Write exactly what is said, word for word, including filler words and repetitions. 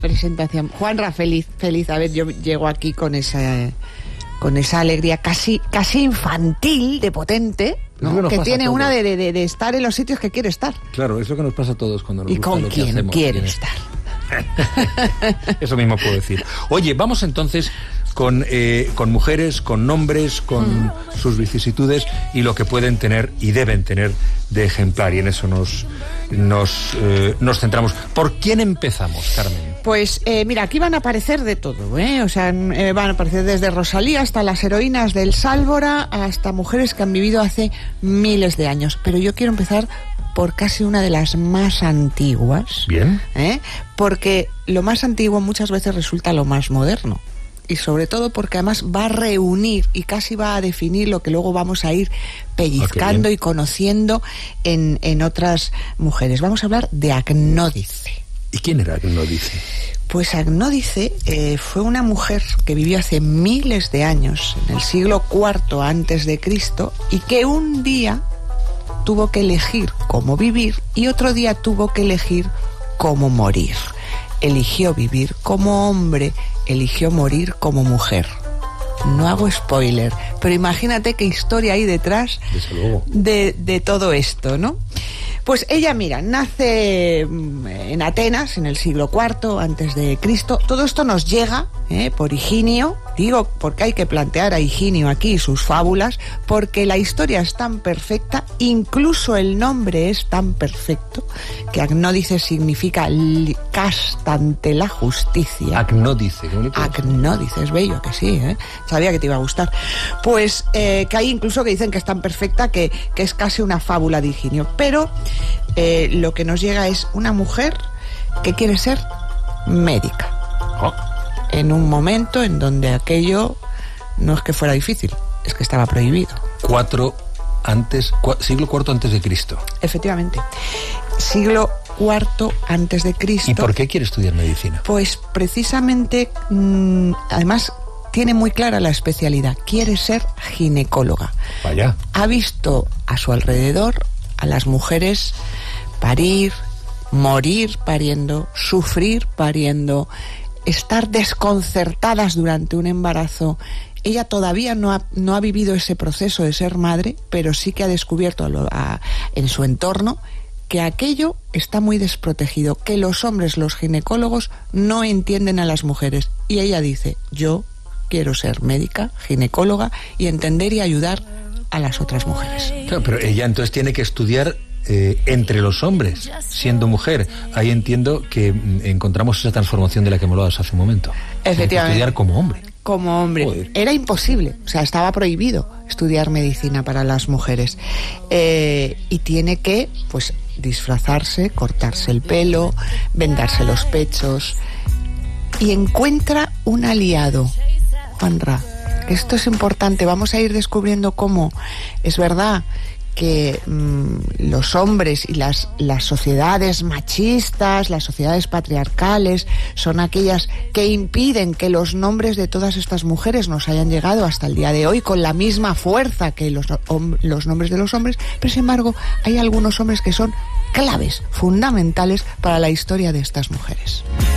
presentación. Juanra, feliz, feliz. A ver, yo llego aquí con esa con esa alegría casi casi infantil, de potente, ¿no? Que, que tiene una de, de, de estar en los sitios que quiere estar. Claro, es lo que nos pasa a todos cuando nos ¿Y gusta con lo que quién hacemos. quiere estar? Eso mismo puedo decir. Oye, vamos entonces con, eh, con mujeres, con nombres, con mm. sus vicisitudes y lo que pueden tener y deben tener de ejemplar, y en eso nos nos, eh, nos centramos. ¿Por quién empezamos, Carmen? Pues eh, mira, aquí van a aparecer de todo, ¿eh? O sea, eh, van a aparecer desde Rosalía hasta las heroínas del Sálvora, hasta mujeres que han vivido hace miles de años. Pero yo quiero empezar por casi una de las más antiguas. Bien. ¿Eh? Porque lo más antiguo muchas veces resulta lo más moderno. Y sobre todo porque además va a reunir y casi va a definir lo que luego vamos a ir pellizcando okay, y conociendo en, en otras mujeres. Vamos a hablar de Agnódice. ¿Y quién era Agnódice? Pues Agnódice eh, fue una mujer que vivió hace miles de años, en el siglo cuarto antes de Cristo, y que un día tuvo que elegir cómo vivir y otro día tuvo que elegir cómo morir. Eligió vivir como hombre, eligió morir como mujer. No hago spoiler, pero imagínate qué historia hay detrás de, de todo esto, ¿no? Pues ella, mira, nace en Atenas en el siglo cuarto antes de Cristo. Todo esto nos llega ¿eh? por Higinio. Digo, porque hay que plantear a Higinio aquí sus fábulas, porque la historia es tan perfecta, incluso el nombre es tan perfecto, que Agnódice significa casta ante la justicia. Agnódice. Agnódice, es bello, que sí, ¿eh? Sabía que te iba a gustar. Pues eh, que hay incluso que dicen que es tan perfecta que, que es casi una fábula de Higinio. Pero eh, lo que nos llega es una mujer que quiere ser médica. Oh. En un momento en donde aquello no es que fuera difícil, es que estaba prohibido. Cuatro antes, cu- siglo cuarto antes de Cristo. Efectivamente. Siglo cuarto antes de Cristo. ¿Y por qué quiere estudiar medicina? Pues precisamente, mmm, además tiene muy clara la especialidad. Quiere ser ginecóloga. Vaya. Ha visto a su alrededor a las mujeres parir, morir pariendo, sufrir pariendo, estar desconcertadas durante un embarazo. Ella todavía no ha, no ha vivido ese proceso de ser madre, pero sí que ha descubierto a lo, a, en su entorno que aquello está muy desprotegido, que los hombres, los ginecólogos, no entienden a las mujeres. Y ella dice, yo quiero ser médica, ginecóloga, y entender y ayudar a las otras mujeres. Claro, pero ella entonces tiene que estudiar eh, entre los hombres, siendo mujer. Ahí entiendo que mm, encontramos esa transformación de la que me hablabas hace un momento. Efectivamente. Tiene que estudiar como hombre. Como hombre. Joder. Era imposible, o sea, estaba prohibido estudiar medicina para las mujeres. Eh, y tiene que, pues, disfrazarse, cortarse el pelo, vendarse los pechos. Y encuentra un aliado, Juanra. Esto es importante, vamos a ir descubriendo cómo es verdad que mmm, los hombres y las, las sociedades machistas, las sociedades patriarcales, son aquellas que impiden que los nombres de todas estas mujeres nos hayan llegado hasta el día de hoy con la misma fuerza que los, hom- los nombres de los hombres, pero sin embargo hay algunos hombres que son claves, fundamentales para la historia de estas mujeres.